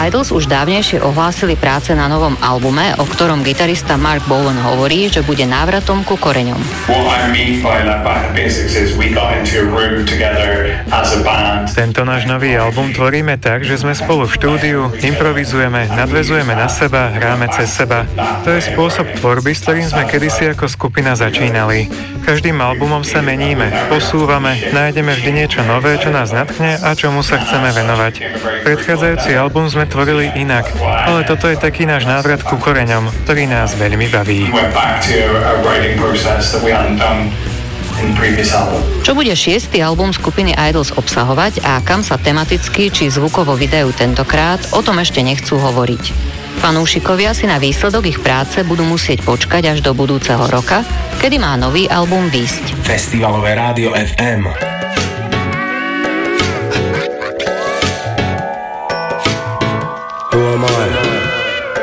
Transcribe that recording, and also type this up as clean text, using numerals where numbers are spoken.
Idols už dávnejšie ohlásili práce na novom albume, o ktorom gitarista Mark Bowen hovorí, že bude návratom ku koreňom. Tento náš nový album tvoríme tak, že sme spolu v štúdiu, improvizujeme, nadväzujeme na seba, hráme cez seba. To je spôsob tvorby, s ktorým sme kedysi ako skupina začínali. Každým albumom sa meníme, posúvame, nájdeme vždy niečo nové, čo nás nadchne a čomu sa chceme venovať. Predchádzajúci album sme tvorili inak, ale toto je taký náš návrat ku koreňom, ktorý nás veľmi baví. Čo bude 6. album skupiny Idols obsahovať a kam sa tematicky či zvukovo vydajú tentokrát, o tom ešte nechcú hovoriť. Fanúšikovia si na výsledok ich práce budú musieť počkať až do budúceho roka, kedy má nový album výsť. Festivalové rádio FM.